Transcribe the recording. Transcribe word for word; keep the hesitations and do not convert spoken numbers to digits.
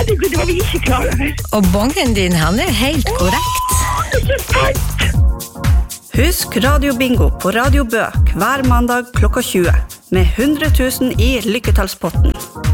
herregud, det var vi ikke klar over. Og bongen din, han er helt korrekt. Ikke sant? Husk Radio Bingo på Radio Bø hver mandag klokka tjue med hundre tusen i lykketallspotten.